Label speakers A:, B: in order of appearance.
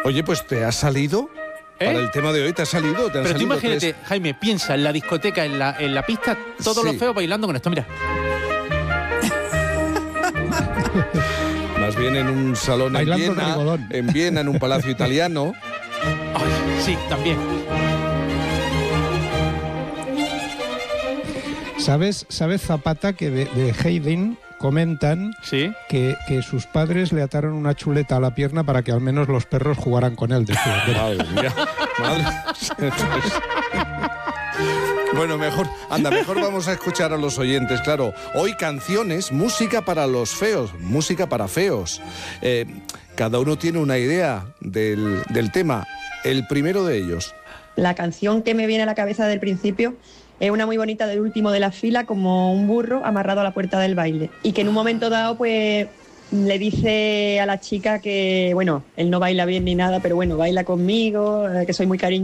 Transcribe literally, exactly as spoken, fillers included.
A: Oye, pues te ha salido...
B: ¿Eh?
A: Para el tema de hoy te ha salido. Te han
B: Pero tú
A: salido
B: imagínate,
A: tres...
B: Jaime, piensa en la discoteca, en la, en la pista, todos
A: Sí.
B: los feos bailando con esto, mira.
A: Más bien en un salón en
C: Bailando
A: Viena,
C: rigodón.
A: en Viena, en un palacio italiano.
B: Ay, sí, también.
C: ¿Sabes, sabes Zapata, que de, de Haydn comentan
B: Sí.
C: que, que sus padres le ataron una chuleta a la pierna para que al menos los perros jugaran con él? Decía.
A: Madre mía, madre. Bueno, mejor, anda, mejor vamos a escuchar a los oyentes, claro. Hoy canciones, música para los feos, música para feos. Eh, cada uno tiene una idea del, del tema. El primero de ellos.
D: La canción que me viene a la cabeza del principio es una muy bonita del último de la fila, como un burro amarrado a la puerta del baile. Y que en un momento dado, pues, le dice a la chica que, bueno, él no baila bien ni nada, pero bueno, baila conmigo, eh, que soy muy cariñosa.